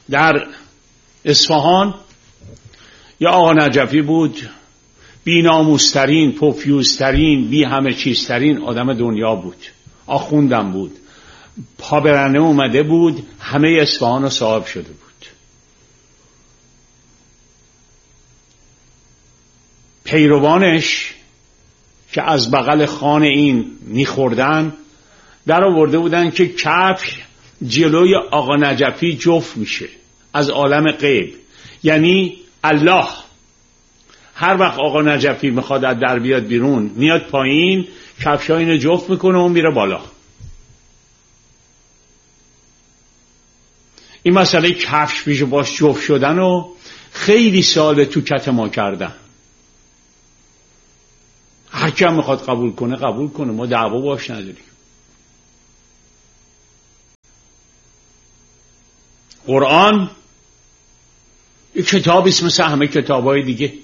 در اصفهان یا آقا نجفی بود، بی ناموسترین، پوفیوزترین، بی همه چیزترین آدم دنیا بود، آخوندم بود، پابرنه اومده بود، همه اصفهان رو صاحب شده بود. پیروانش که از بغل خان این میخوردن در آورده بودن که کفش جلوی آقا نجفی جفت میشه از عالم غیب. یعنی الله هر وقت آقا نجفی میخواد از در بیاد بیرون، میاد پایین، کفشا اینو جفت میکنه و میره بالا. این مسئله کفش پیش باش جفت شدن و خیلی سال تو کت ما کردن. هر کی هم میخواد قبول کنه، ما دعوا باش نداریم. قرآن یک کتابی است مثل همه کتابای دیگه،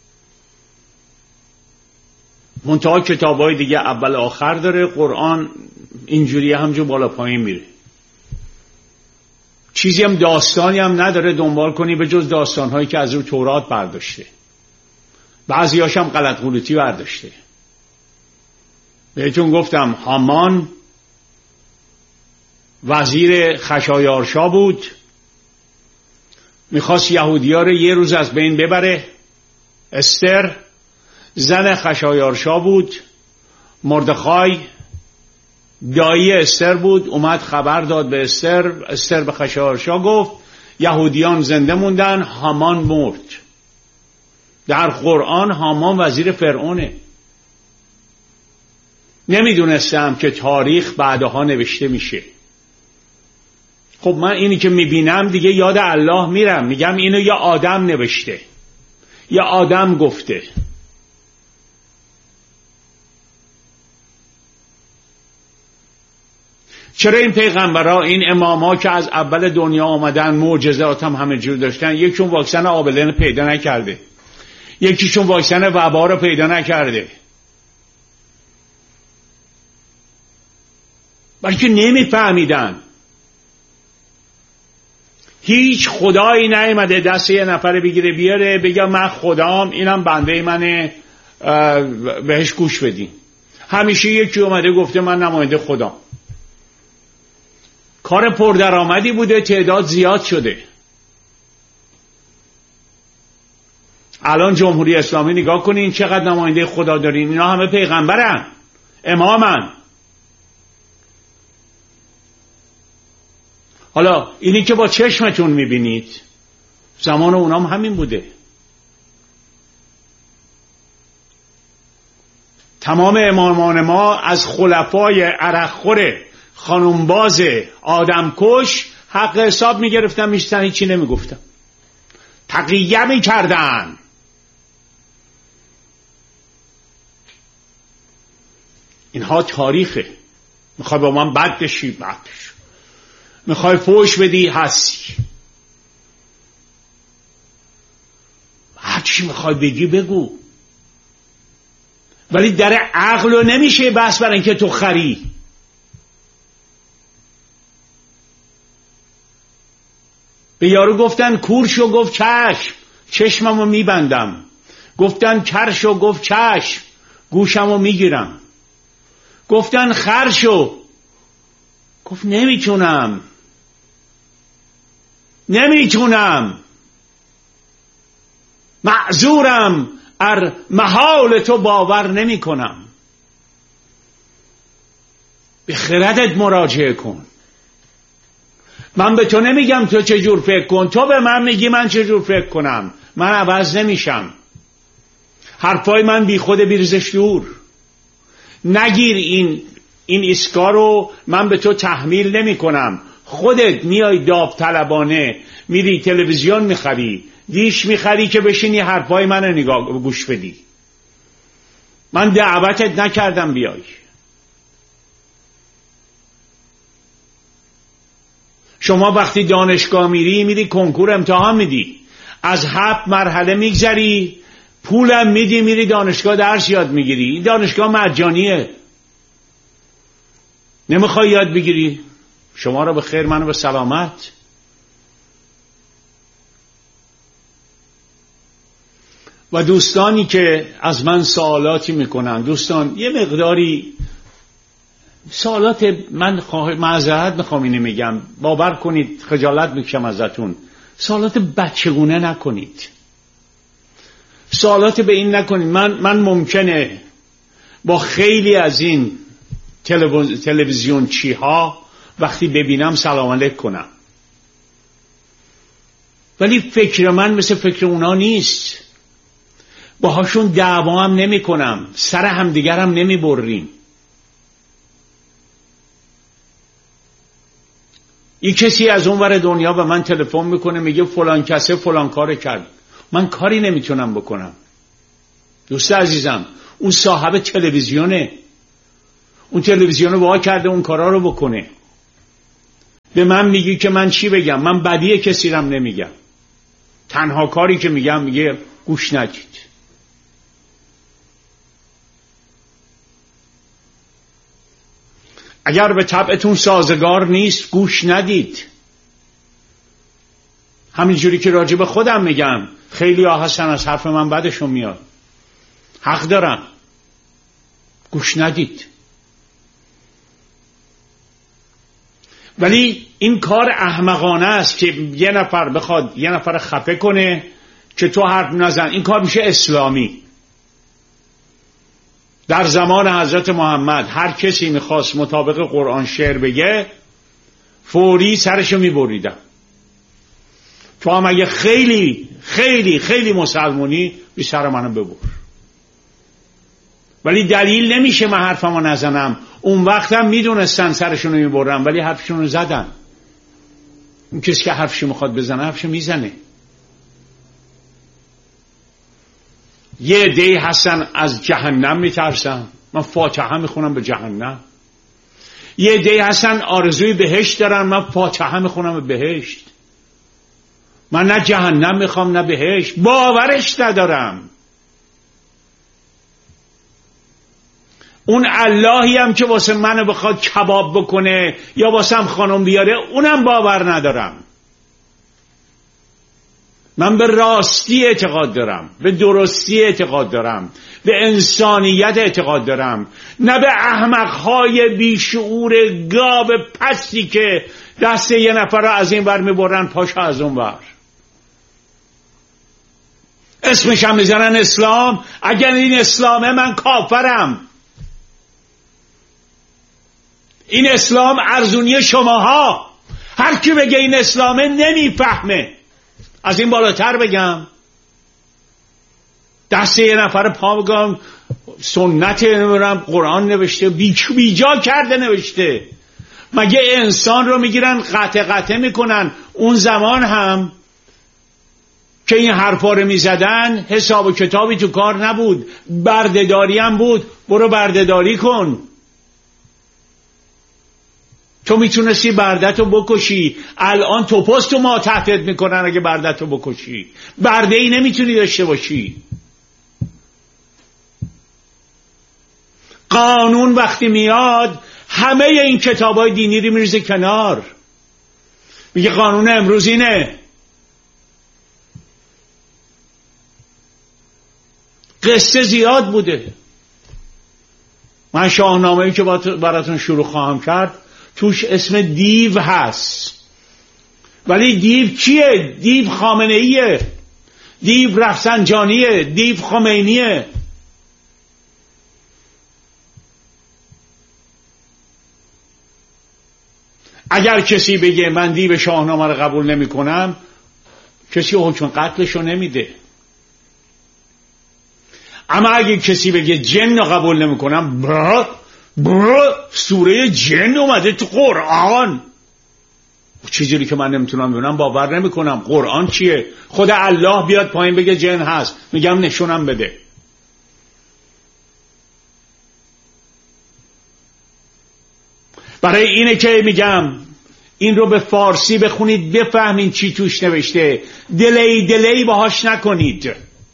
منتها کتابای دیگه اول آخر داره، قرآن اینجوری همجور بالا پایین میره. چیزی هم داستانی هم نداره دنبال کنی به جز داستانهایی که از رو تورات برداشته، بعضیاش هم غلط غلطی برداشته. بهتون گفتم هامان وزیر خشایارشا بود، میخواست یهودی‌ها رو یه روز از بین ببره. استر زن خشایارشا بود، مردخای دایی استر بود، اومد خبر داد به استر. استر به خشایارشا گفت یهودیان زنده موندن، هامان مرد. در قرآن هامان وزیر فرعونه. نمیدونستم که تاریخ بعدها نوشته میشه. خب من اینی که میبینم دیگه یاد الله میرم، میگم اینو یا آدم نوشته یا آدم گفته. چرا این پیغمبرها، این اماما که از اول دنیا آمدن معجزات هم همه جور داشتن، یکیشون واکسن آبلن پیدا نکرده، یکیشون واکسن وبا رو پیدا نکرده، بلکه نمیفهمیدن. هیچ خدایی نیامده دست یه نفر بگیره بیاره بگه من خدام، اینم بنده منه، بهش گوش بدین. همیشه یکی اومده گفته من نماینده خدام. کار پردرآمدی بوده، تعداد زیاد شده. الان جمهوری اسلامی نگاه کنین چقدر نماینده خدا دارین، اینا همه پیغمبرن، امامن. حالا اینی که با چشمتون میبینید زمان اونام همین بوده. تمام امامان ما از خلفای عرقخور، خانومباز، آدمکش حق حساب میگرفتن، میشتن هیچی نمیگفتن، تقیه میکردن. اینها تاریخه. میخوای با من بد بشی، بد بشی. میخوای فوش بدی، هستی. هر چی میخوای بگی بگو، ولی در عقل رو نمیشه بس برای اینکه تو خری. به یارو گفتن کورشو، گفت چشم، چشممو میبندم. گفتن کرشو، گفت چشم، گوشمو میگیرم. گفتن خرشو، گفت نمیتونم، معذورم، ار محال تو باور نمی کنم. به خردت مراجعه کن. من به تو نمیگم تو چجور فکر کن، تو به من میگی من چجور فکر کنم. من عوض نمیشم. حرفای من بی خود بیرزش دور. نگیر این اسکا رو من به تو تحمیل نمی کنم. خودت میای داوطلبانه میری تلویزیون میخری، دیش میخری که بشینی حرفای من رو گوش بدی. من دعوتت نکردم بیای. شما وقتی دانشگاه میری کنکور امتحان میدی، از 7 مرحله میگذری، پولم میدی، میری دانشگاه درس یاد میگیری. این دانشگاه مجانیه. نمیخوای یاد بگیری؟ شما رو به خیر، منو به سلامت. و دوستانی که از من سوالاتی میکنن، دوستان یه مقداری سوالات من معذرت میخوام اینو میگم، باور کنید خجالت میکشم ازتون، سوالات بچگونه نکنید، سوالات به این نکنید. من ممکنه با خیلی از این تلویزیون چیها وقتی ببینم سلام علیک کنم، ولی فکر من مثل فکر اونا نیست، باهاشون دعوا هم نمی کنم، سر همدیگر هم نمی بریم. یک کسی از اون ور دنیا به من تلفن میکنه میگه فلان کسه فلان کار کرد، من کاری نمیتونم بکنم. دوست عزیزم اون صاحب تلویزیونه، اون تلویزیون وا کرده اون کارا رو بکنه. به من میگی که من چی بگم؟ من بدی کسی رم نمیگم، تنها کاری که میگم میگه گوش ندید. اگر به طبعتون سازگار نیست گوش ندید. همینجوری که راجع به خودم میگم، خیلی ها هستن از حرف من بدشون میاد، حق دارم، گوش ندید. ولی این کار احمقانه است که یه نفر بخواد یه نفر خفه کنه که تو حرف نزن. این کار میشه اسلامی. در زمان حضرت محمد هر کسی میخواست مطابق قرآن شعر بگه فوری سرشو میبریدن. تو هم اگه خیلی خیلی خیلی مسلمونی بی سر منو ببر، ولی دلیل نمیشه من حرفمو نزنم. اون وقت هم میدونستن سرشونو میبرن ولی حرفشونو زدن. اون کسی که حرفشو میخواد بزنه حرفشو میزنه. یه عده‌ای هستن از جهنم میترسن، من فاتحه میخونم به جهنم. یه عده‌ای هستن آرزوی بهشت دارن، من فاتحه میخونم به بهشت. من نه جهنم میخوام نه بهشت، باورش ندارم. اون اللهی هم که واسه منو بخواد کباب بکنه یا واسه هم خانم بیاره اونم باور ندارم. من به راستی اعتقاد دارم، به درستی اعتقاد دارم، به انسانیت اعتقاد دارم، نه به احمقهای بیشعور گاو پستی که دست یه نفر رو از این ور میبرن پاشو از اون ور. اسمش هم میزنن اسلام. اگر این اسلامه من کافرم. این اسلام ارزونی شماها. هر کی بگه این اسلامه نمیفهمه. از این بالاتر بگم دست یه نفر پا بگم سنت نمیرم قرآن نوشته بیجا کرده نوشته. مگه انسان رو میگیرن قطع میکنن؟ اون زمان هم که این حرفا رو میزدن حساب و کتابی تو کار نبود، بردهداری هم بود. برو بردهداری کن. تو میتونستی برده‌تو بکشی، الان توپستو ما تحتت میکنن اگه برده‌تو بکشی. برده ای نمیتونی داشته باشی. قانون وقتی میاد همه این کتابای دینی رو میریزه کنار، میگه قانون امروز اینه. قصه زیاد بوده. من شاهنامه‌ای که براتون شروع خواهم کرد توش اسم دیو هست، ولی دیو کیه؟ دیو خامنه‌ایه، دیو رفسنجانیه، دیو خمینیه. اگر کسی بگه من دیو شاهنامه رو قبول نمی کنم، کسی حکم قتلشو نمیده. اما اگه کسی بگه جن رو قبول نمی کنم، سوره جن اومده تو قرآن، چیزی که من نمیتونم ببینم باور نمی کنم. قرآن چیه؟ خود الله بیاد پایین بگه جن هست، میگم نشونم بده. برای اینه که میگم این رو به فارسی بخونید بفهمین چی توش نوشته. دلی باهاش نکنید.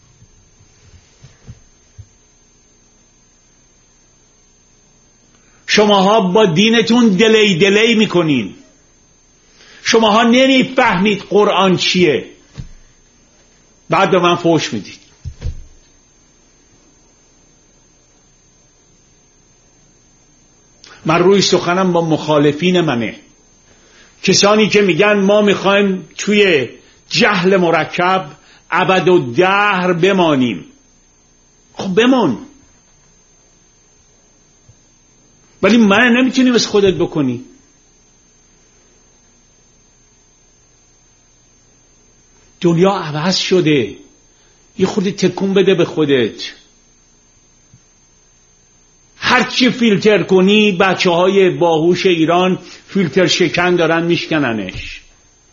شماها با دینتون دلی میکنین. شماها نمیفهمید قرآن چیه، بعد به من فحش میدید. من روی سخنم با مخالفین منه، کسانی که میگن ما میخوایم توی جهل مرکب ابدالدهر بمانیم. خب بمان، ولی من نمیتونی بس خودت بکنی. دنیا عوض شده، یه خودت تکون بده به خودت. هرچی فیلتر کنی بچه های باهوش ایران فیلتر شکن دارن میشکننش.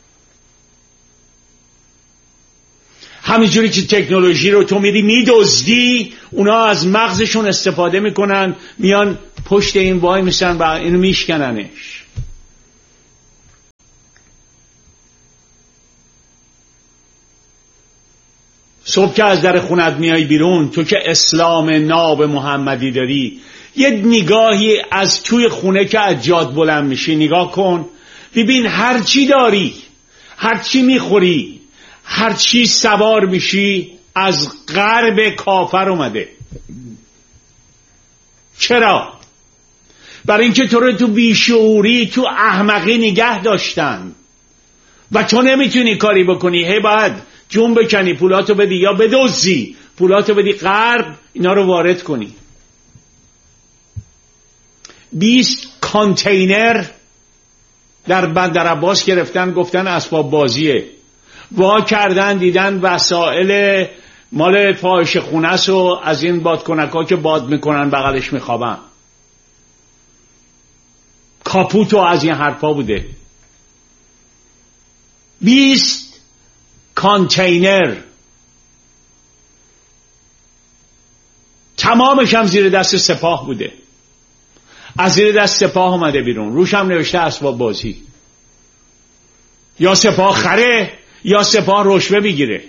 همینجوری که تکنولوژی رو تو میری میدزدی، اونا از مغزشون استفاده میکنن، میان پشت این وای میشن و اینو میشکننش. صبح که از در خونت میای بیرون، تو که اسلام ناب محمدی داری، یه نگاهی از توی خونه که از جاد بلند میشی نگاه کن، ببین هر چی داری، هر چی میخوری، هر چی سوار میشی از غرب کافر اومده. چرا؟ برای اینکه تو رو تو بیشعوری، تو احمقی نگه داشتن و تو نمیتونی کاری بکنی. هی باید جون بکنی، پولاتو بدی یا بدزدی، پولاتو بدی غرب اینا رو وارد کنی. 20 کانتینر در بندر عباس گرفتن، گفتن اسباب بازیه، وا کردن دیدن وسایل مال فاحشه خونه است و از این بادکنکا که باد میکنن بغلش میخوابن. کاپوتو از این حرفا بوده. 20 کانتینر، تمامش هم زیر دست سپاه بوده. از زیر دست سپاه اومده بیرون، روش هم نوشته اسباب بازی. یا سپاه خره یا سپاه رشوه بگیره،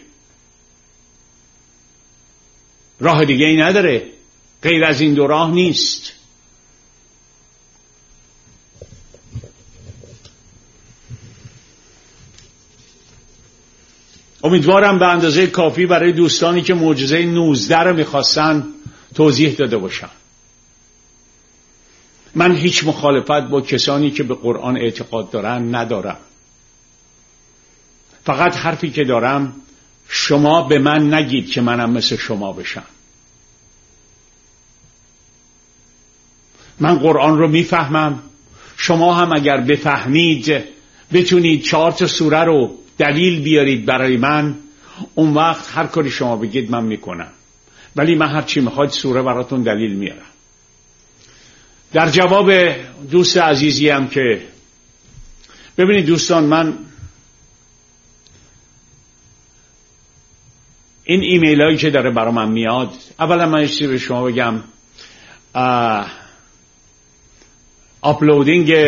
راه دیگه ای نداره، غیر از این دو راه نیست. امیدوارم به اندازه کافی برای دوستانی که معجزه 19 رو میخواستن توضیح داده باشم. من هیچ مخالفت با کسانی که به قرآن اعتقاد دارن ندارم. فقط حرفی که دارم، شما به من نگید که منم مثل شما بشم. من قرآن رو میفهمم، شما هم اگر بفهمید بتونید 4 تا سوره رو دلیل بیارید برای من، اون وقت هر کاری شما بگید من میکنم. ولی من هر چی میخواید سوره براتون دلیل میارم. در جواب دوست عزیزی هم که ببینید دوستان، من این ایمیل هایی که داره برای من میاد، اولا من چیزی به شما بگم، آپلودینگ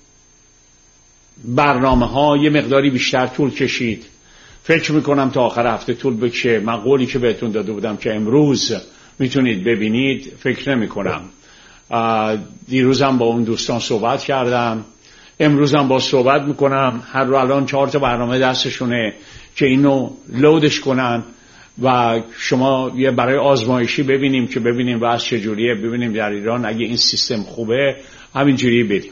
برنامه ها یه مقداری بیشتر طول کشید. فکر میکنم تا آخر هفته طول بکشه. من قولی که بهتون داده بودم که امروز میتونید ببینید، فکر نمی کنم. دیروزم با اون دوستان صحبت کردم، امروزم با صحبت میکنم. هر رو الان 4 تا برنامه دستشونه که اینو لودش کنن و شما یه برای آزمایشی ببینیم که ببینیم وضع چجوریه، ببینیم در ایران اگه این سیستم خوبه همینجوری بریم.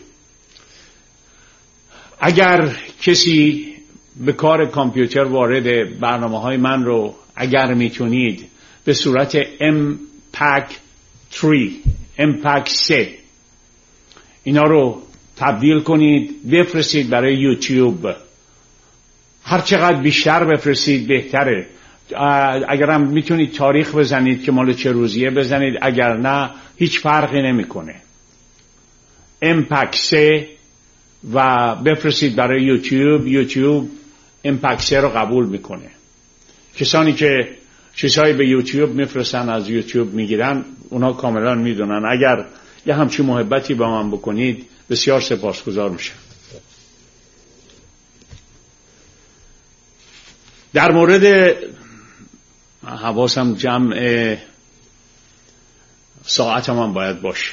اگر کسی به کار کامپیوتر وارد برنامه‌های من رو اگر میتونید به صورت امپک 3 اینا رو تبدیل کنید، بفرستید برای یوتیوب. هر چقدر بیشتر بفرستید بهتره. اگرم میتونید تاریخ بزنید که مال چه روزیه بزنید، اگر نه هیچ فرقی نمیکنه. امپک 3 و بفرستید برای یوتیوب امپک 3 رو قبول میکنه. کسانی که چیزهایی به یوتیوب میفرستن از یوتیوب میگیرن، اونا کاملا میدونن. اگر یه همچین محبتی با من بکنید بسیار سپاسگزار میشم. در مورد حواسم جمع ساعتم هم باید باشه.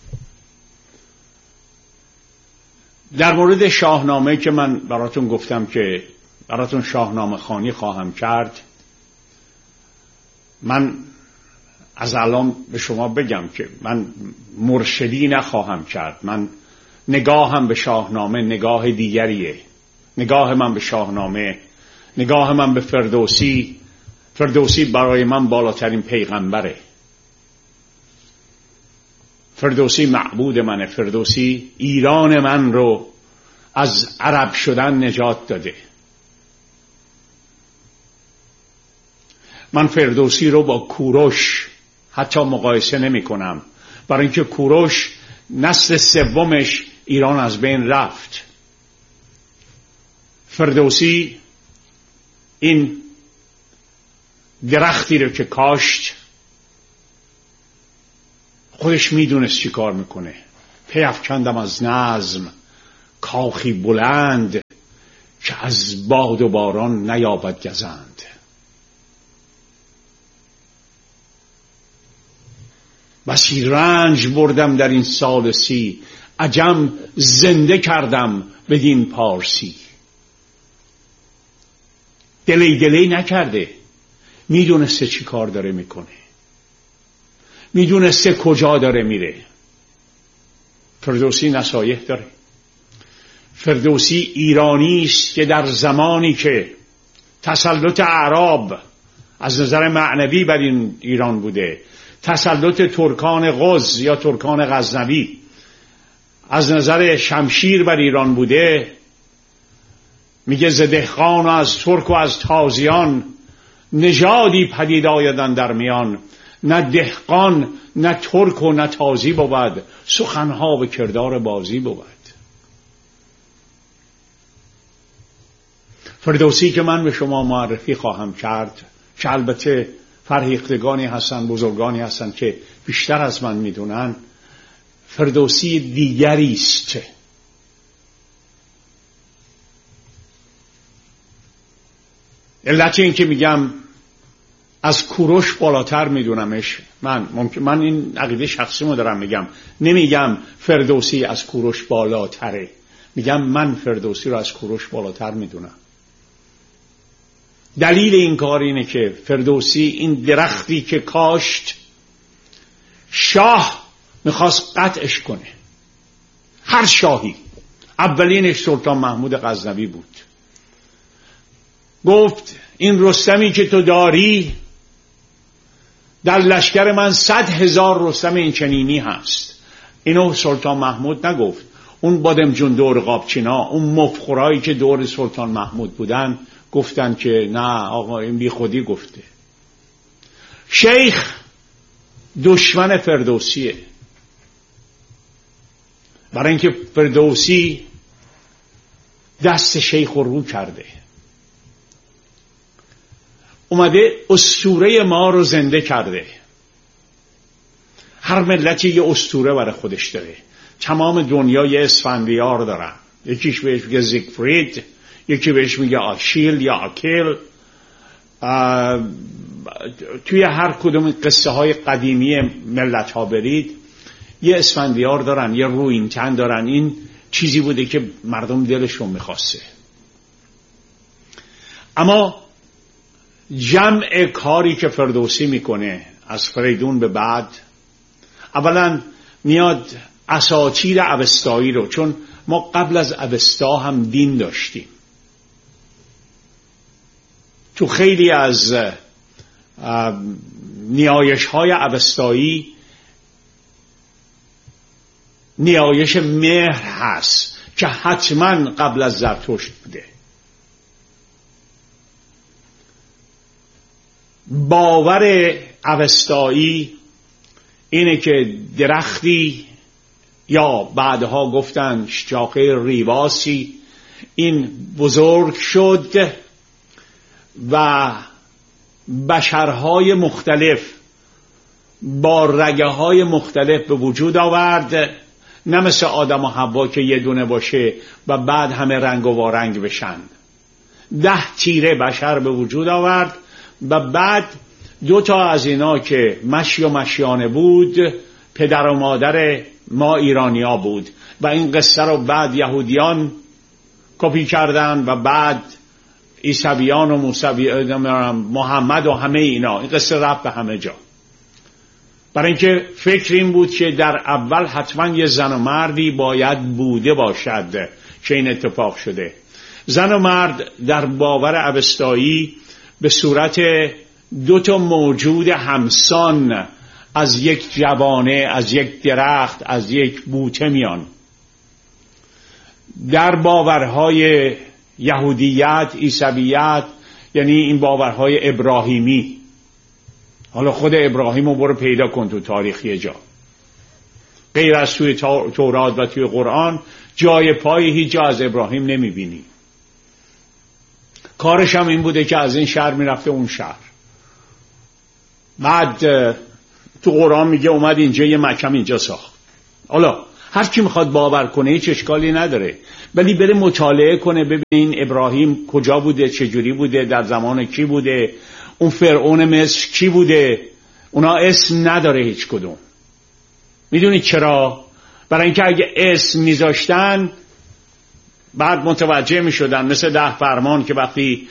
در مورد شاهنامه که من براتون گفتم که براتون شاهنامه خوانی خواهم کرد، من از الان به شما بگم که من مرشدی نخواهم کرد. من نگاهم به شاهنامه نگاه دیگریه. نگاه من به شاهنامه، نگاه من به فردوسی برای من بالاترین پیغمبره. فردوسی معبود منه. فردوسی ایران من رو از عرب شدن نجات داده. من فردوسی رو با کوروش حتی مقایسه نمی کنم، برای اینکه کوروش نسل سومش ایران از بین رفت. فردوسی این درختی رو که کاشت خودش میدونست چی کار میکنه. پیافکندم از نظم کاخی بلند، که از باد و باران نیابد گزند. بسی رنج بردم در این سال 30، عجم زنده کردم بدین پارسی. دلی نکرده، میدونسته چی کار داره میکنه، میدونسته کجا داره میره. فردوسی نصایح داره. فردوسی ایرانی است که در زمانی که تسلط اعراب از نظر معنوی بر این ایران بوده، تسلط ترکان غز یا ترکان غزنوی از نظر شمشیر بر ایران بوده، میگه ز دهقان و از ترک و از تازیان نژادی پدید آیدن در میان. نه دهقان نه ترک و نه تازی بود، سخنها به کردار بازی بود. فردوسی که من به شما معرفی خواهم کرد، که البته فرهیختگانی هستن، بزرگانی هستن که بیشتر از من میدونن، فردوسی دیگری است. علت این که میگم از کوروش بالاتر میدونمش، من این عقیده شخصیمو دارم میگم، نمیگم فردوسی از کوروش بالاتره، میگم من فردوسی رو از کوروش بالاتر میدونم. دلیل این کار اینه که فردوسی این درختی که کاشت، شاه میخواست قطعش کنه. هر شاهی، اولینش سلطان محمود غزنوی بود. گفت این رستمی که تو داری، در لشکر من 100,000 رستم این چنینی هست. اینو سلطان محمود نگفت. اون بادمجون دور قابچینا، اون مفخورایی که دور سلطان محمود بودن گفتن که نه آقا این بی خودی گفته. شیخ دشمن فردوسیه، برای اینکه فردوسی دست شیخ رو کرده، اومده اسطوره ما رو زنده کرده. هر ملتی یه اسطوره برای خودش داره. تمام دنیا یه اسفندیار دارن. یکیش بهش میگه زیگفرید، یکی بهش میگه آشیل یا آکیل. توی هر کدوم قصه های قدیمی ملت ها برید یه اسفندیار دارن، یه رویینتن دارن. این چیزی بوده که مردم دلشون میخواسته. اما جمع کاری که فردوسی میکنه از فریدون به بعد، اولا میاد اساطیر اوستایی رو، چون ما قبل از اوستا هم دین داشتیم. تو خیلی از نیایش های اوستایی نیایش مهر هست که حتما قبل از زرتشت بوده. باور اوستایی اینه که درختی، یا بعدها گفتن شاخه ریواسی، این بزرگ شد و بشرهای مختلف با رگه های مختلف به وجود آورد، نه مثل آدم و حوا که یه دونه باشه و بعد همه رنگ و وارنگ بشن. 10 تیره بشر به وجود آورد و بعد 2 تا از اینا که مشی و مشیانه بود پدر و مادر ما ایرانیا بود و این قصه رو بعد یهودیان کپی کردن و بعد عیسویان و موسویان، محمد و همه اینا. این قصه رفت به همه جا. برای اینکه فکر این بود که در اول حتما یه زن و مردی باید بوده باشد که این اتفاق شده. زن و مرد در باور اوستایی به صورت دو تا موجود همسان از یک جوانه، از یک درخت، از یک بوته میان. در باورهای یهودیت، عیسویت، یعنی این باورهای ابراهیمی، حالا خود ابراهیم رو برو پیدا کن تو تاریخ یه جا، غیر از توی تورات و توی قرآن جای پای هیچ جا از ابراهیم نمیبینی. کارش هم این بوده که از این شهر میرفته اون شهر. بعد تو قرآن میگه اومد اینجا یه مکم اینجا ساخت. حالا هر کی میخواد باور کنه هیچ اشکالی نداره، ولی بره مطالعه کنه ببین ابراهیم کجا بوده، چجوری بوده، در زمان کی بوده، اون فرعون مصر کی بوده. اونا اسم نداره هیچ کدوم. میدونید چرا؟ برای اینکه اگه اسم میذاشتن بعد متوجه میشدن، مثل 10 فرمان که وقتی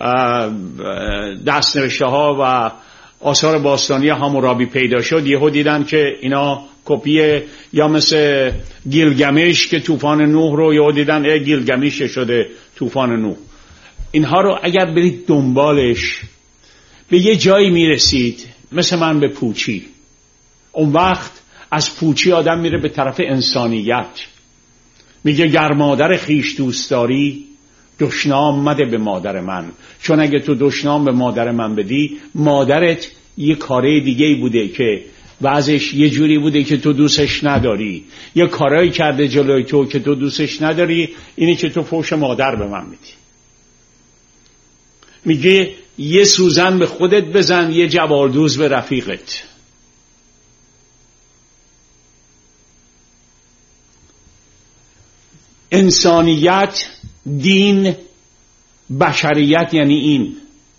دستنوشته ها و آثار باستانی حمورابی پیدا شد یهو دیدن که اینا کپیه، یا مثل گیلگمش که طوفان نوح رو یهو دیدن گیلگمش شده طوفان نوح. اینها رو اگر برید دنبالش به یه جایی میرسید مثل من به پوچی. اون وقت از پوچی آدم میره به طرف انسانیت. میگه گر مادر خیش دوست داری دشنام مده به مادر من، چون اگه تو دشنام به مادر من بدی مادرت یه کاره دیگه بوده که وضعش یه جوری بوده که تو دوستش نداری، یه کارایی کرده جلوی تو که تو دوستش نداری، اینی که تو فوش مادر به من میدی. میگه یه سوزن به خودت بزن، یه جوالدوز به رفیقت. انسانیت، دین، بشریت یعنی این.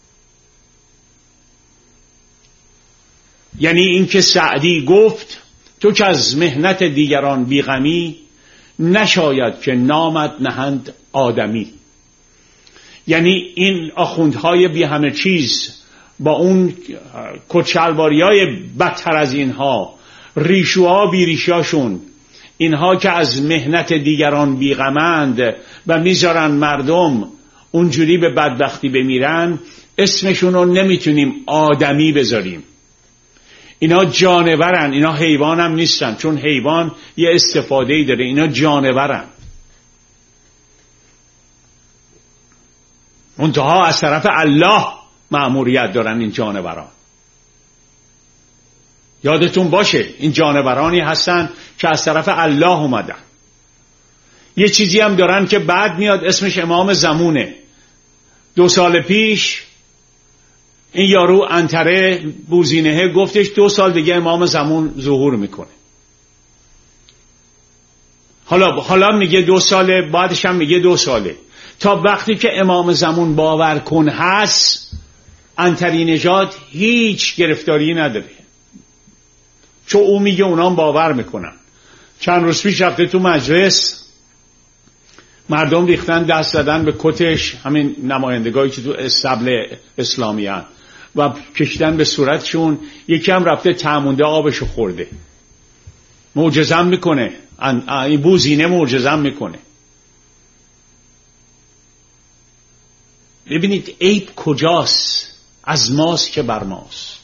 یعنی این که سعدی گفت تو که از مهنت دیگران بیغمی، نشاید که نامت نهند آدمی. یعنی این آخوندهای بی همه چیز با اون کچلواریای بدتر از اینها، ریشوها بی ریشاشون، اینها که از مهنت دیگران بیغمند و میذارن مردم اونجوری به بدبختی بمیرن، اسمشون رو نمیتونیم آدمی بذاریم. اینا جانورن، اینا حیوان هم نیستن، چون حیوان یه استفاده‌ای داره. اینا جانورن، منتها از طرف الله مأموریت دارن این جانوران. یادتون باشه این جانورانی هستن که از طرف الله اومدن. یه چیزی هم دارن که بعد میاد اسمش امام زمونه. 2 سال پیش این یارو انتره بوزینه گفتش 2 سال دیگه امام زمان ظهور میکنه. حالا میگه 2 ساله، بعدش هم میگه 2 ساله. تا وقتی که امام زمان باور کن هست، انتری نژاد هیچ گرفتاری نداره، چون او میگه اونام باور میکنن. چند روز پیش رفته تو مجلس، مردم ریختن دست زدن به کتش، همین نمایندگانی که تو استبل اسلامی هن، و کشیدن به صورتشون. یکی هم رفته تمونده آبشو خورده. معجزم میکنه این بوزینه، معجزم میکنه. ببینید عیب کجاست؟ از ماست که بر ماست.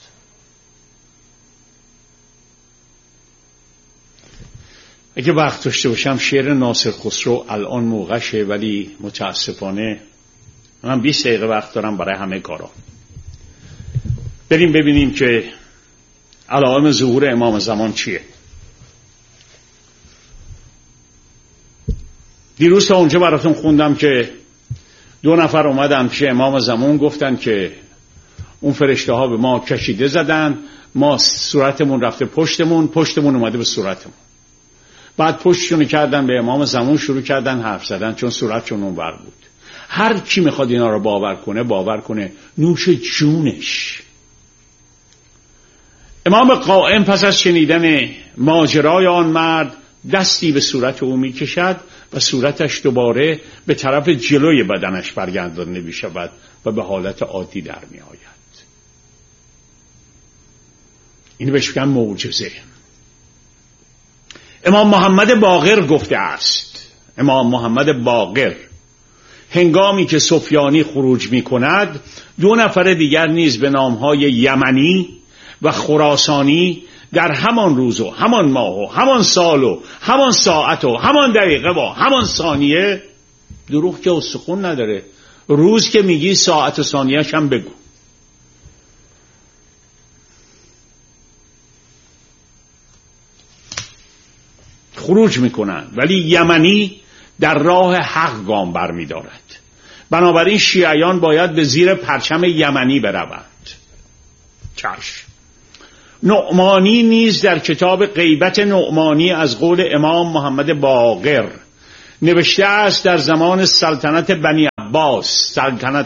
اگه وقت داشته باشم شعر ناصر خسرو الان موقعشه، ولی متاسفانه من 20 دقیقه وقت دارم برای همه کارا. بریم ببینیم که علائم ظهور امام زمان چیه. دیروز تا اونجا براتون خوندم که 2 نفر اومدن پیش امام زمان، گفتن که اون فرشته ها به ما کشیده زدن، ما صورتمون رفته پشتمون اومده به صورتمون. بعد پشتشونو کردن به امام زمان، شروع کردن حرف زدن، چون صورتشون اونور بود. هر کی میخواد اینا رو باور کنه نوش جونش. امام قائم پس از شنیدن ماجرای آن مرد دستی به صورت او میکشد و صورتش دوباره به طرف جلوی بدنش برگردانده میشود و به حالت عادی در میآید. این بهش میگن معجزه. امام محمد باقر گفته است، امام محمد باقر هنگامی که سفیانی خروج می کند 2 نفر دیگر نیز به نامهای یمنی و خراسانی در همان روز و همان ماه و همان سال و همان ساعت و همان دقیقه و همان ثانیه، دروغ که استخون نداره، روز که میگی ساعت و ثانیه‌اش هم بگو. خروج میکنن، ولی یمنی در راه حق گام برمی دارد. بنابراین شیعیان باید به زیر پرچم یمنی بروند. چشم. نعمانی نیز در کتاب غیبت نعمانی از قول امام محمد باقر نوشته است در زمان سلطنت بنی عباس،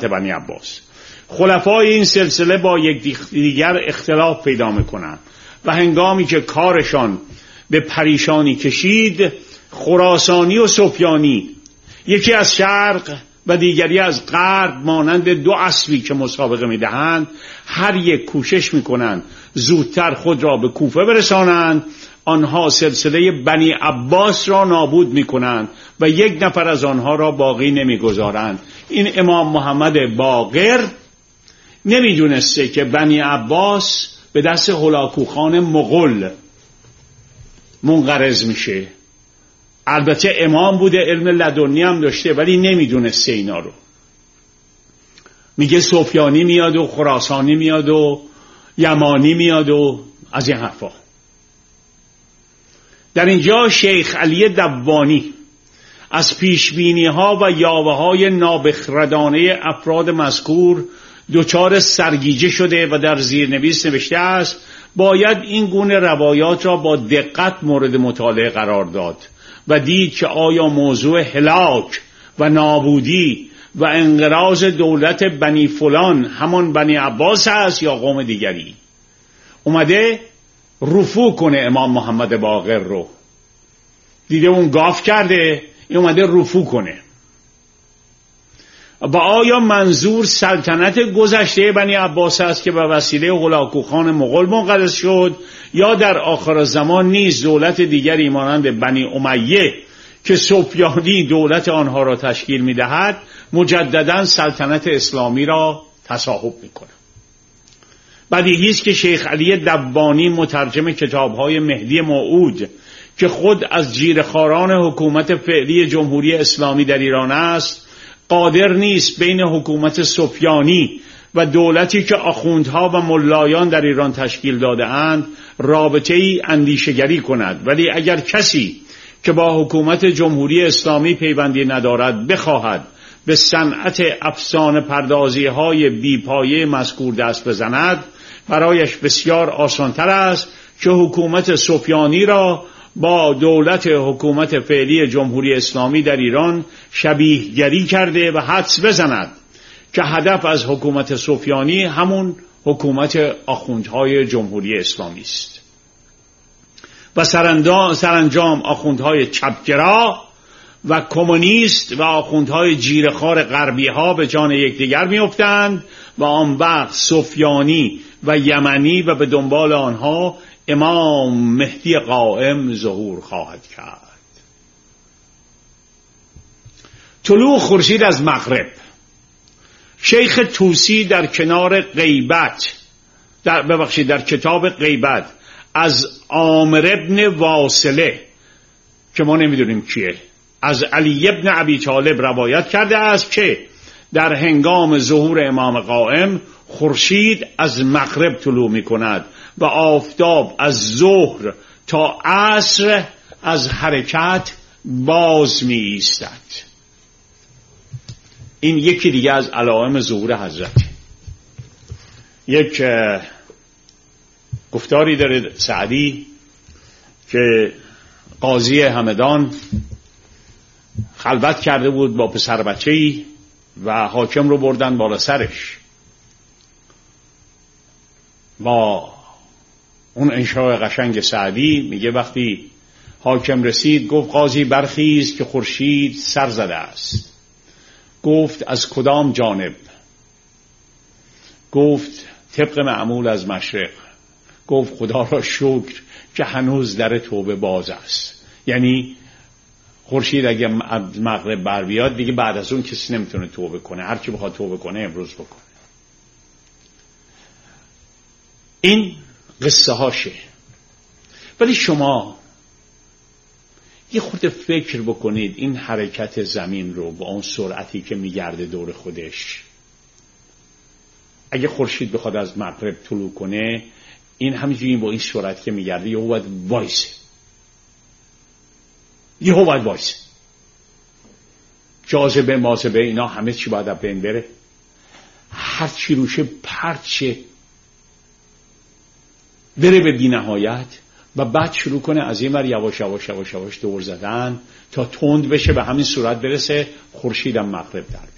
خلفای این سلسله با یکدیگر اختلاف پیدا میکنند و هنگامی که کارشان به پریشانی کشید، خراسانی و سفیانی یکی از شرق و دیگری از غرب مانند 2 اسبی که مسابقه میدهند هر یک کوشش میکنند زودتر خود را به کوفه برسانند. آنها سلسله بنی عباس را نابود میکنند و 1 نفر از آنها را باقی نمیگذارند. این امام محمد باقر نمیدونسته که بنی عباس به دست هلاکوخان مغول منقرض میشه. البته امام بوده، علم لدنی هم داشته، ولی نمیدونسته اینا رو. میگه سفیانی میاد و خراسانی میاد و یمانی میاد و از این حرفا. در اینجا شیخ علی دوانی از پیشبینی ها و یاوه های نابخردانه افراد مذکور دچار سرگیجه شده و در زیرنویس نوشته است باید این گونه روایات را با دقت مورد مطالعه قرار داد و دید که آیا موضوع هلاک و نابودی و انقراض دولت بنی فلان همان بنی عباس است یا قوم دیگری. اومده رفو کنه امام محمد باقر رو، دیده اون گاف کرده، این اومده رفو کنه. و آیا منظور سلطنت گذشته بنی عباس است که به وسیله هلاکوخان مغول منقرض شد، یا در آخر زمان نیز دولت دیگری مانند بنی امیه که سفیانی دولت آنها را تشکیل می‌دهد مجددا سلطنت اسلامی را تصاحب می‌کند؟ بدیهی است که شیخ علی دوانی مترجم کتاب‌های مهدی موعود که خود از جیره‌خواران حکومت فعلی جمهوری اسلامی در ایران است قادر نیست بین حکومت سفیانی و دولتی که آخوندها و ملایان در ایران تشکیل داده اند رابطه‌ای اندیشگری کند. ولی اگر کسی که با حکومت جمهوری اسلامی پیوندی ندارد بخواهد به صنعت افسانه پردازی های بیپایه مذکور دست بزند، برایش بسیار آسانتر است که حکومت سفیانی را با دولت حکومت فعلی جمهوری اسلامی در ایران شبیه گری کرده و حدس بزند که هدف از حکومت سفیانی همون حکومت آخوندهای جمهوری اسلامی است و سرانجام آخوندهای چپگرا و کمونیست و آخوندهای جیره‌خوار غربی ها به جان یکدیگر میافتند و آن وقت سفیانی و یمنی و به دنبال آنها امام مهدی قائم ظهور خواهد کرد. طلوع خورشید از مغرب. شیخ طوسی در کتاب غیبت از عامر ابن واصله که ما نمیدونیم کیه، از علی ابن ابی طالب روایت کرده است که در هنگام ظهور امام قائم خورشید از مغرب طلوع می کند و آفتاب از ظهر تا عصر از حرکت باز می ایستد. این یکی دیگه از علائم ظهور حضرت. یک گفتاری داره سعدی که قاضی همدان خلوت کرده بود با پسر بچه‌ای و حاکم رو بردن بالا سرش. با اون انشاء قشنگ سعدی میگه وقتی حاکم رسید گفت قاضی برخیز که خورشید سر زده است. گفت از کدام جانب؟ گفت طبق معمول از مشرق. گفت خدا را شکر که هنوز در توبه باز است. یعنی خورشید اگه مغرب بر بیاد دیگه بعد از اون کسی نمیتونه توبه کنه، هر کی بخواد توبه کنه امروز بکنه. این قصه هاشه. ولی شما یه خورده فکر بکنید این حرکت زمین رو با اون سرعتی که میگرده دور خودش، اگه خورشید بخواد از مغرب طلوع کنه، این همینجوری با این سرعت که میگرده یهو باید وایسه. جاذبه ماذبه اینا همه چی باید از بین بره، هر چی روشه پرچه بره به بی‌نهایت و بعد شروع کنه از این ور یواش یواش یواش یواش دور زدن تا تند بشه، به همین صورت برسه خورشیدم مغرب در بیاد.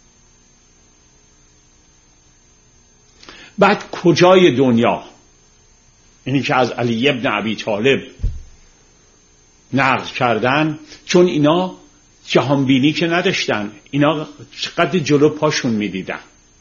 بعد کجای دنیا، اینی که از علی ابن ابی طالب نقل کردن، چون اینا جهانبینی که نداشتن، اینا چقدر جلو پاشون میدیدن.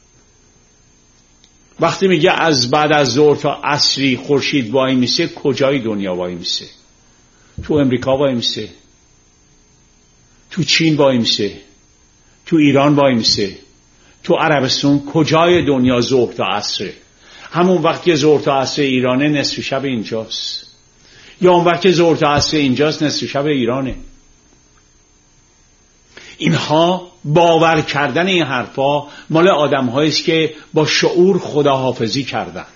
وقتی میگه از بعد از ظهر تا عصری خورشید وای میسه، کجای دنیا وای میسه؟ تو امریکا وای میسه، تو چین وای میسه، تو ایران وای میسه، تو عربستان. کجای دنیا ظهر تا عصر؟ همون وقت که ظهر تا عصر ایرانه نصف شب اینجاست، یا اون وقت که ظهر تا عصر اینجاست نصف شب ایرانه. اینها باور کردن این حرفا مال آدم هاییست که با شعور خداحافظی کردند.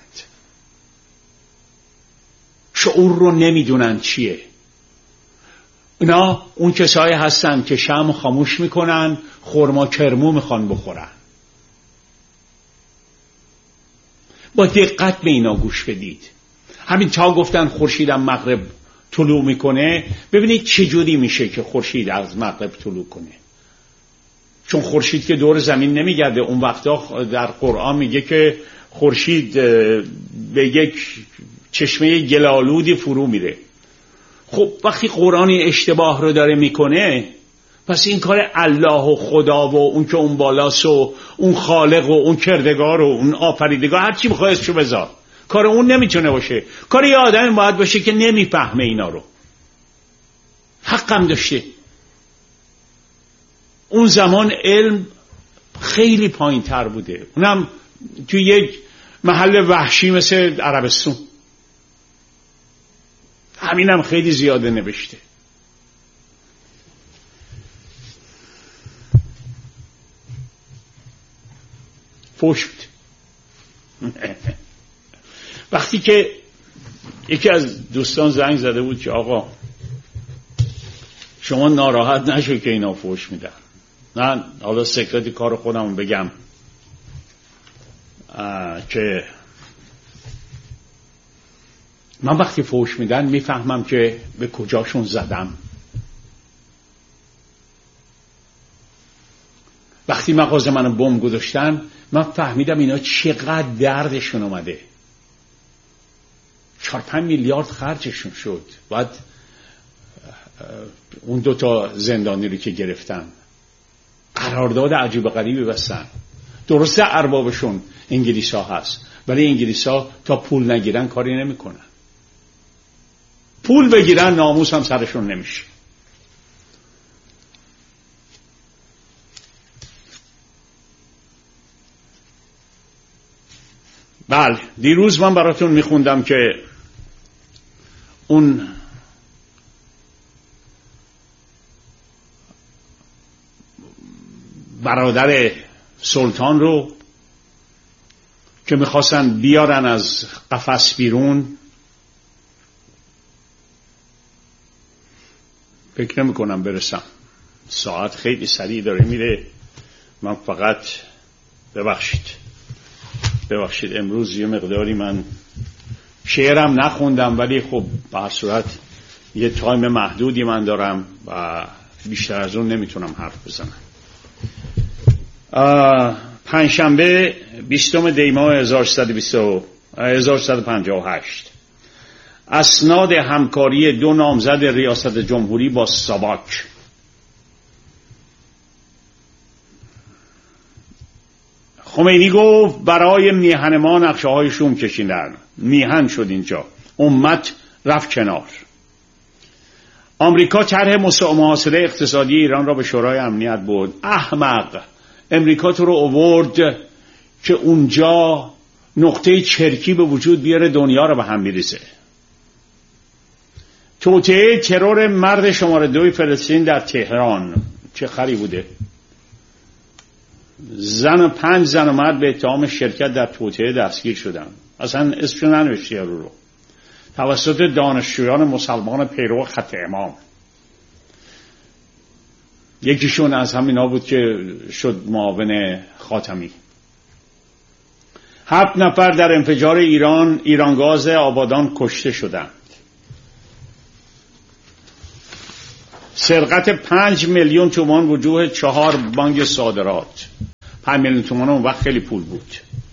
شعور رو نمیدونن چیه. اینا اون کسایی هستن که شمع خاموش میکنن، خرما کرمو میخوان بخورن. با دقت به اینا گوش بدید. همین تا گفتن خورشیدم مغرب طلوع میکنه، ببینید چجوری میشه که خورشید از مغرب طلوع کنه. چون خورشید که دور زمین نمیگرده. اون وقتا در قرآن میگه که خورشید به یک چشمه گلالودی فرو میره. خب وقتی قرآنی اشتباه رو داره میکنه، پس این کار الله و خدا و اون که اون بالاست و اون خالق و اون کردگار و اون آفریدگار، هر چی بخواه اسمشو بذار، کار اون نمیتونه باشه. کار یه آدمی باید باشه که نمیفهمه اینا رو. حقم داشته. اون زمان علم خیلی پایین تر بوده، اونم توی یک محل وحشی مثل عربستان. همینم خیلی زیاده نوشته. فوش بود. وقتی که یکی از دوستان زنگ زده بود که آقا شما ناراحت نشو که اینا فوش میدن، من حالا سکرت کار خودم بگم که من وقتی فوش میدن میفهمم که به کجاشون زدم. وقتی مغازه منو بمب گذاشتن، من فهمیدم اینا چقدر دردشون اومده. 4-5 میلیارد خرجشون شد. بعد اون 2 زندانی رو که گرفتن قرارداد عجیب و غریبی بستن. درسته اربابشون انگلیس ها هست، ولی انگلیس ها تا پول نگیرن کاری نمی کنن. پول بگیرن ناموس هم سرشون نمیشه. بله، دیروز من براتون میخوندم که اون برادر سلطان رو که میخواستن بیارن از قفس بیرون، فکر نمی کنم برسم، ساعت خیلی سریع داره میره. من فقط ببخشید امروز یه مقداری من شعرم نخوندم، ولی خب به هر صورت یه تایم محدودی من دارم و بیشتر از اون نمیتونم حرف بزنم. پنجشنبه 20 دی ماه 1358 اسناد همکاری 2 نامزد ریاست جمهوری با ساواک. خمینی گفت برای میهن ما نقشه های شوم کشیدن، میهن شد اینجا، امت رفت کنار. آمریکا طرح محاصره اقتصادی ایران را به شورای امنیت برد. احمق، امریکا تو رو آورد که اونجا نقطه چرکی به وجود بیاره، دنیا رو به هم بریزه. توطئه ترور مرد شماره 2 فلسطین در تهران چه خری بوده؟ 5 زن و مرد به اتهام شرکت در توطئه دستگیر شدن. اصلا اسمشو ننوشته رو توسط دانشجویان مسلمان پیرو خط امام. یکیشون از همینا بود که شد معاون خاتمی. 7 نفر در انفجار ایرانگاز آبادان کشته شدند. سرقت 5 میلیون تومان وجوه 4 بانک صادرات. 5 میلیون تومان اون وقت خیلی پول بود.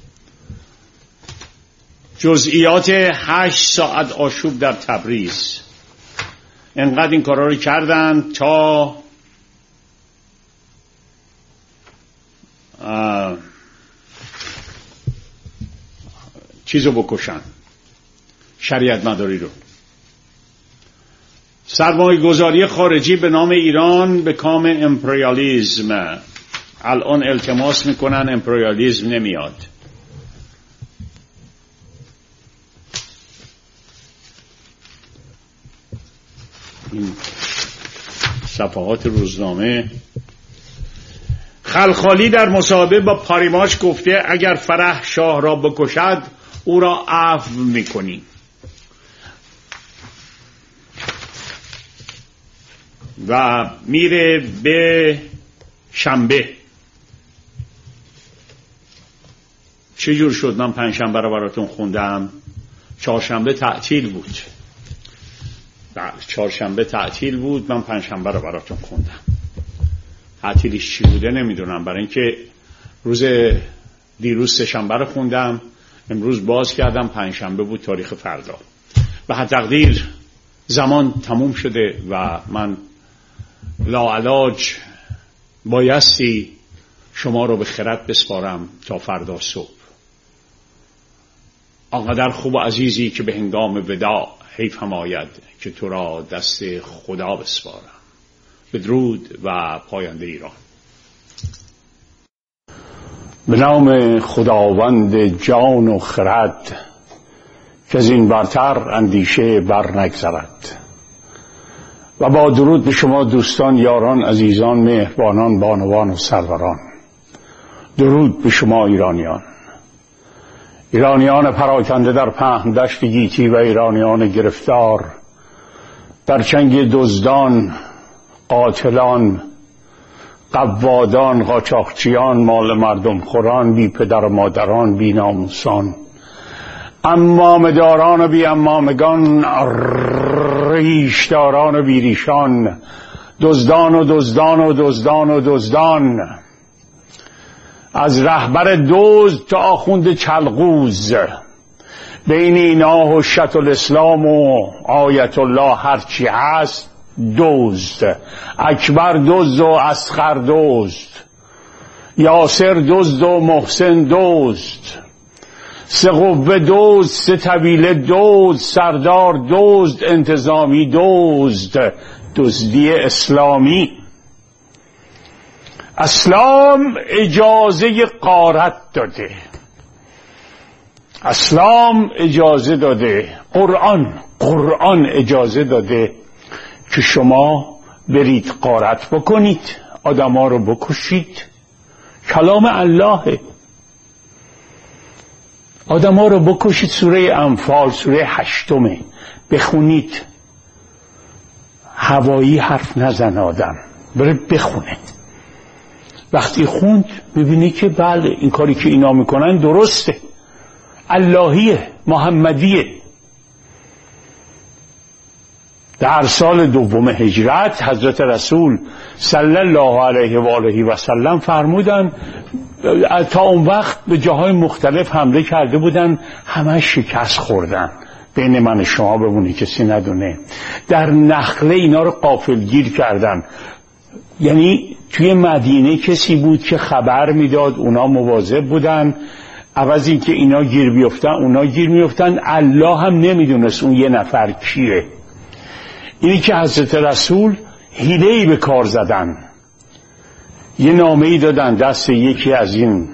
جزئیات 8 ساعت آشوب در تبریز. انقدر این کارا رو کردن تا چیزو بکشن، شریعت مداری رو. سرمایه گذاری خارجی به نام ایران به کام امپریالیزم. الان التماس میکنن امپریالیزم نمیاد. این صفحات روزنامه. خلخالی در مصاحبه با پاریماش گفته اگر فرح شاه را بکشد او را عفو میکنیم. و میره به شنبه. چجور شد؟ من پنجشنبه رو براتون خوندم، چهارشنبه تعطیل بود. چهارشنبه تعطیل بود، من پنجشنبه رو براتون خوندم. تعطیلش چی بوده نمیدونم، برای اینکه دیروز سه‌شنبه رو خوندم، امروز باز کردم، پنجشنبه بود تاریخ فردا. به هر تقدیر زمان تموم شده و من لاعلاج بایستی شما رو به خرد بسپارم تا فردا صبح. آنقدر خوب و عزیزی که به هنگام وداع حیف هم آید که تو را دست خدا بسپارم. بدرود و پاینده ایران. به نام خداوند جان و خرد که از این برتر اندیشه بر نگذرد. و با درود به شما دوستان، یاران، عزیزان، مهربانان، بانوان و سروران. درود به شما ایرانیان پراکنده در پهن دشت گیتی و ایرانیان گرفتار در چنگ دزدان، قاتلان، قوادان، قاچاقچیان، مال مردم خوران، بی پدر و مادران، بی ناموسان، امامداران و بی امامگان، ریشداران و بی ریشان، دزدان و دزدان و دزدان و دزدان، از رهبر دزد تا آخوند چلغوز، بین اینا حجت الاسلام و آیت الله هرچی هست دزد. اکبر دزد و اصغر دزد، یاسر دزد و محسن دزد، سه قوه دزد، سه طویله دزد، سردار دزد، انتظامی دزد. دزدی اسلامی. اسلام اجازه غارت داده، اسلام اجازه داده، قرآن اجازه داده که شما برید غارت بکنید، آدما رو بکشید. کلام اللهه. آدما رو بکشید. سوره انفال سوره 8 بخونید. هوایی حرف نزن آدم، بره بخونه. وقتی خوند ببینی که بله این کاری که اینا میکنن درسته، اللهیه، محمدیه. در سال 2 هجرت حضرت رسول صلی الله علیه و آله و سلم فرمودن، تا اون وقت به جاهای مختلف حمله کرده بودن، همه شکست خوردن. بین من شما بمونی کسی ندونه. در نخله اینا رو غافلگیر کردن، یعنی توی مدینه کسی بود که خبر میداد، اونا مواظب بودن، عوض این که اینا گیر بیفتن اونا گیر میفتن. الله هم نمیدونست اون یه نفر کیه. اینی که حضرت رسول حیله‌ای به کار زدن، یه نامه‌ای دادن دست یکی از این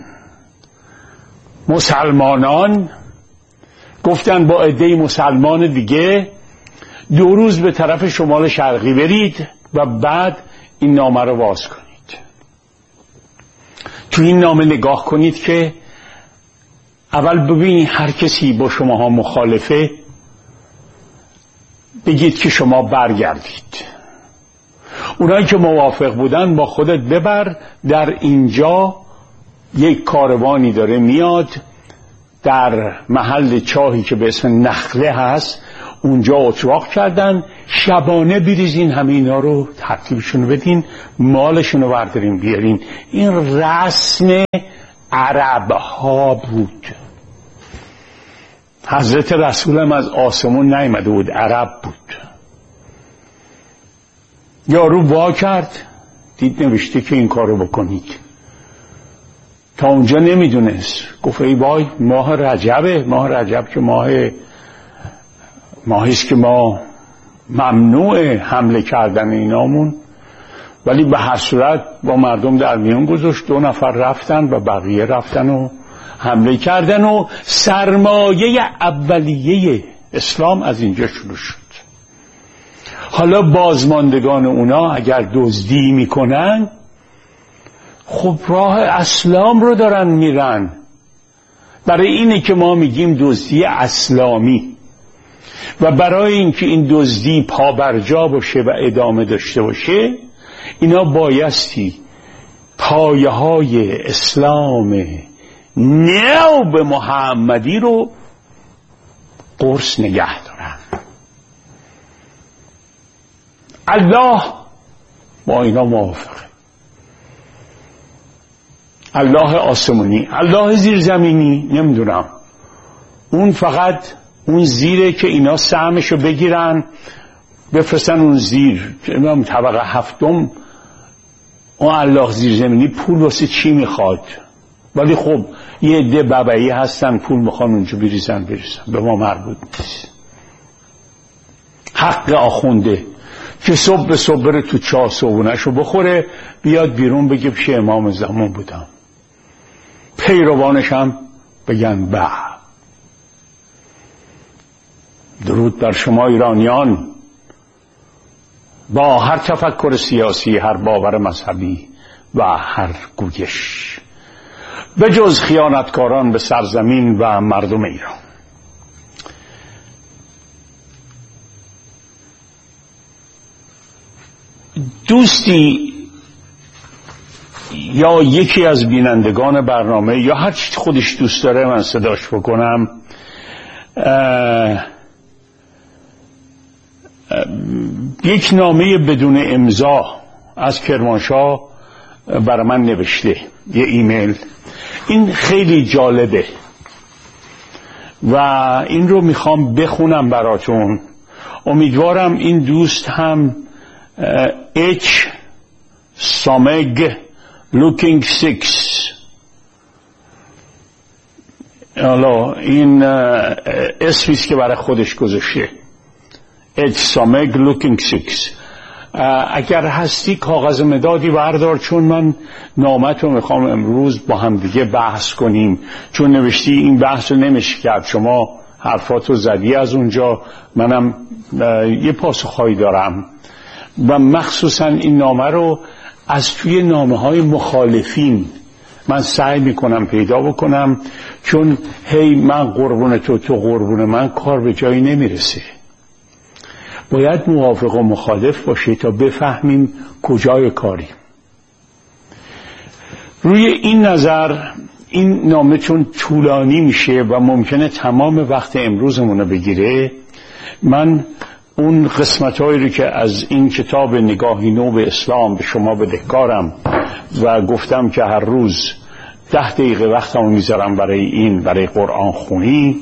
مسلمانان، گفتن با عده مسلمان دیگه 2 روز به طرف شمال شرقی برید و بعد این نامه رو باز کنید. تو این نامه نگاه کنید که اول ببینید هر کسی با شماها مخالفه بگید که شما برگردید. اونایی که موافق بودن با خودت ببر، در اینجا یک کاروانی داره میاد در محل چاهی که به اسم نخله هست، اونجا اتراق کردن، شبانه بریزین همه اینا رو ترتیبشون بدین، مالشون رو بردارین بیارین. این رسم عرب ها بود. حضرت رسول هم از آسمون نیامده بود، عرب بود. یارو وا کرد، دید نوشته که این کارو بکنید. تا اونجا نمیدونست، گفت ای وای ماه رجبه، ماه رجب که ماهیست که ما ممنوع حمله کردن اینامون، ولی به هر صورت با مردم در میون گذاشت. 2 نفر رفتن و بقیه رفتن و حمله کردن و سرمایه اولیه اسلام از اینجا شروع شد. حالا بازماندگان اونا اگر دزدی میکنن، خب راه اسلام رو دارن میرن. برای اینه که ما میگیم دزدی اسلامی، و برای اینکه این دزدی پابرجا باشه و ادامه داشته باشه، اینا بایستی پایه های اسلام نو به محمدی رو قرص نگه دارن. الله با اینا موافقه. الله آسمانی، الله زیرزمینی نمیدونم، اون فقط اون زیره که اینا سهمشو بگیرن بفرستن اون زیر. طبقه 7 اون الله زیرزمینی پول واسه چی میخواد؟ ولی خب یه عده ببعی هستن پول میخوان اونجا بریزن، به ما مربوط نیست. حق آخونده که صبح به صبح بره تو چاه صبحونه‌شو بخوره، بیاد بیرون بگه پیش امام زمان بودم، پیروانش هم بگن به. درود بر شما ایرانیان، با هر تفکر سیاسی، هر باور مذهبی و هر گویش، به جز خیانتکاران به سرزمین و مردم ایران. دوستی یا یکی از بینندگان برنامه یا هر چی خودش دوست داره من صداش بکنم، یک نامه بدون امضا از کرمانشاه برای من نوشته، یه ایمیل. این خیلی جالبه و این رو میخوام بخونم براتون. امیدوارم این دوست هم اچ سامگ لوکینگ 6، حالا این اسمیست که برای خودش گذاشته، اچ سامگ لوکینگ 6. اگر هستی کاغذ مدادی بردار، چون من نامت رو میخوام امروز با هم دیگه بحث کنیم، چون نوشتی این بحث رو نمیشه کرد، شما حرفاتو زدی از اونجا، منم یه پاسخهایی دارم. و مخصوصا این نامه رو از توی نامه های مخالفین من سعی میکنم پیدا بکنم، چون هی من قربون تو قربون من، کار به جایی نمیرسه. باید موافق و مخالف باشه تا بفهمیم کجای کاری. روی این نظر این نامه چون طولانی میشه و ممکنه تمام وقت امروزمون رو بگیره، من اون قسمت‌هایی رو که از این کتاب نگاهی نو به اسلام به شما بدهکارم و گفتم که هر روز 10 دقیقه وقتمو میذارم برای قرآن خونی،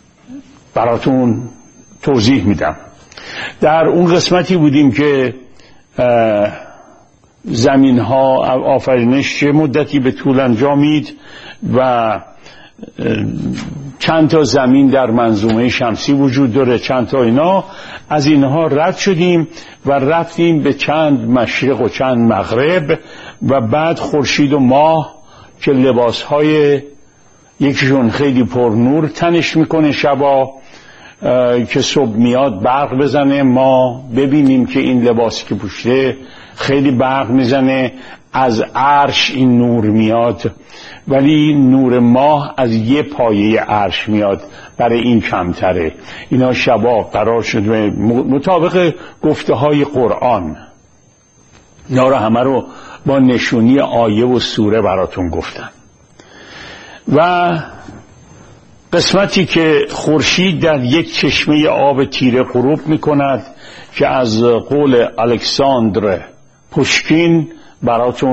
براتون توضیح میدم. در اون قسمتی بودیم که زمین ها آفرینش چه مدتی به طول انجامید و چند تا زمین در منظومه شمسی وجود داره، چند تا اینا. از اینها رد شدیم و رفتیم به چند مشرق و چند مغرب و بعد خورشید و ماه که لباسهای یکیشون خیلی پرنور تنش میکنه شبا که صبح میاد برق بزنه، ما ببینیم که این لباسی که پوشته خیلی برق میزنه، از عرش این نور میاد ولی نور ماه از یه پایه عرش میاد، برای این کمتره. اینا شبا قرار شده مطابق گفته های قرآن. اینا رو همه رو با نشونی آیه و سوره براتون گفتم. و قسمتی که خورشید در یک چشمه آب تیره غروب میکند که از قول الکساندر پوشکین براتون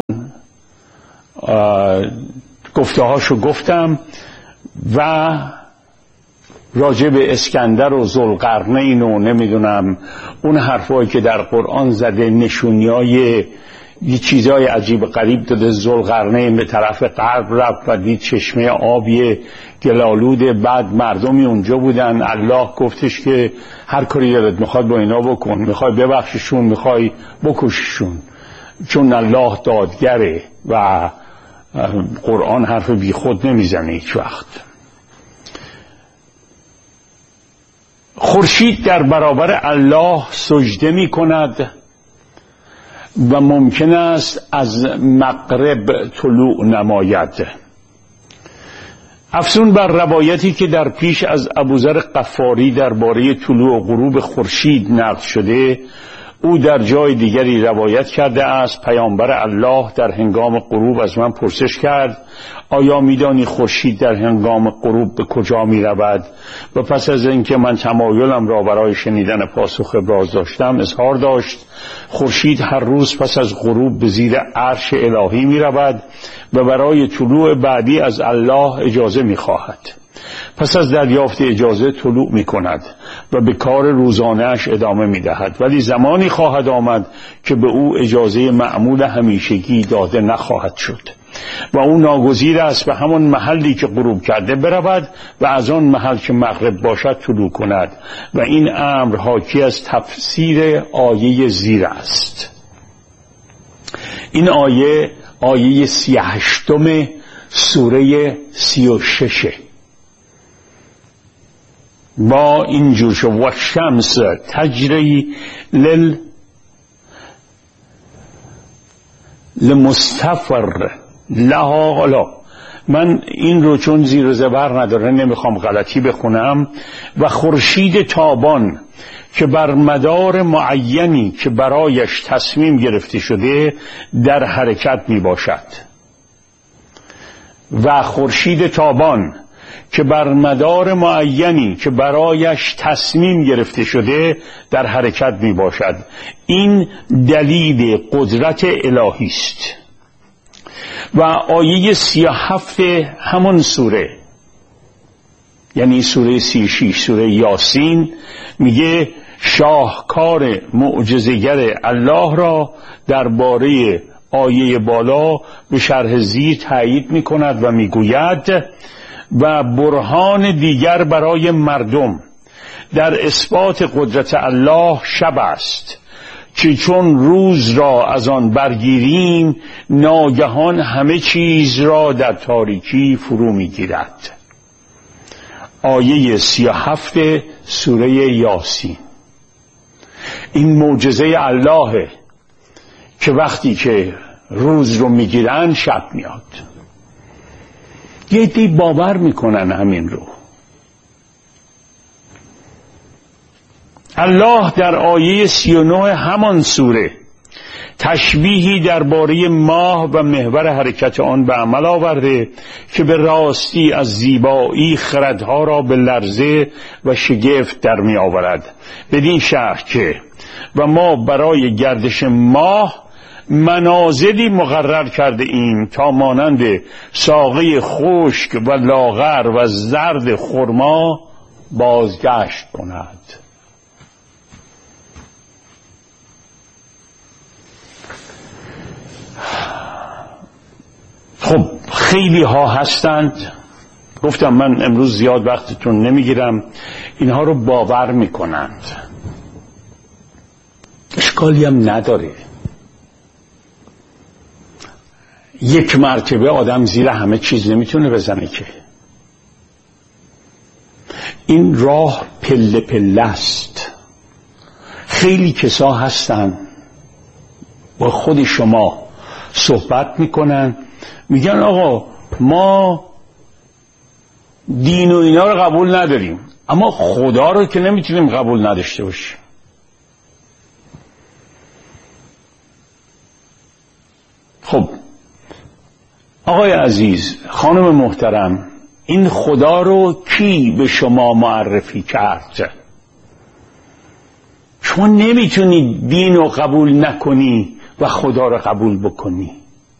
گفته هاشو گفتم و راجع به اسکندر و ذوالقرنین و نمیدونم اون حرفایی که در قرآن زده، نشونیای یه چیزای عجیب غریب داده. ذوالقرنین به طرف غرب رفت و دید چشمه آبی گلالود، بعد مردمی اونجا بودن، الله گفتش که هر کاری دلت میخواد با اینا بکن، میخوای ببخششون، میخوای بکششون، چون الله دادگره و قرآن حرف بی خود نمیزنه هیچ وقت. خورشید در برابر الله سجده می کند و ممکن است از مغرب طلوع نماید. افزون بر روایتی که در پیش از ابوذر غفاری درباره طلوع و غروب خورشید نقل شده، او در جای دیگری روایت کرده است پیامبر الله در هنگام غروب از من پرسش کرد آیا میدانی خورشید در هنگام غروب به کجا می رود؟ و پس از اینکه من تمایلم را برای شنیدن پاسخ ابراز داشتم اظهار داشت خورشید هر روز پس از غروب به زیر عرش الهی می رود و برای طلوع بعدی از الله اجازه می خواهد. پس از دریافت اجازه طلوع می کند و به کار روزانه‌اش ادامه می دهد، ولی زمانی خواهد آمد که به او اجازه معمول همیشگی داده نخواهد شد و او ناگزیر است به همون محلی که غروب کرده برود و از آن محل که مغرب باشد طلوع کند و این امر حاکی از تفسیر آیه زیر است. این آیه 38 سوره 36 با اینجور شو و شمس تجری لمستقر لها. حالا من این رو چون زیر و زبر نداره نمیخوام غلطی بخونم. و خورشید تابان که بر مدار معینی که برایش تصمیم گرفته شده در حرکت می باشد. و خورشید تابان که بر مدار معینی که برایش تصمیم گرفته شده در حرکت می باشد. این دلیل قدرت الهی است. و آیه 37 همون سوره، یعنی سوره 36 سوره یاسین، میگه شاهکار معجزه‌گر الله را درباره آیه بالا به شرح زیر تایید می کند و می گوید و برهان دیگر برای مردم در اثبات قدرت الله شب است که چون روز را از آن برگیریم ناگهان همه چیز را در تاریکی فرو می گیرد. آیه 37 سوره یاسین. این معجزه اللهه که وقتی که روز رو میگیرن شب میاد. یه عده باور میکنن همین رو. الله در آیه 39 همان سوره تشبیهی درباره ماه و محور حرکت آن به عمل آورده که به راستی از زیبایی خردها را به لرزه و شگفت در می آورد، بدین شرح که و ما برای گردش ماه منازلی مقرر کرده ایم تا مانند ساقه خشک و لاغر و زرد خرما بازگشت کند. خب خیلی ها هستند، گفتم من امروز زیاد وقتتون نمیگیرم، اینها رو باور میکنند، اشکالی هم نداره. یک مرتبه آدم زیر همه چیز نمیتونه بزنه که. این راه پله پله است. خیلی کسا هستن با خود شما صحبت میکنن، میگن آقا ما دین و اینا رو قبول نداریم، اما خدا رو که نمیتونیم قبول نداشته باشیم. خب آقای عزیز، خانم محترم، این خدا رو کی به شما معرفی کرد؟ شما نمیتونی دین رو قبول نکنی و خدا رو قبول بکنی.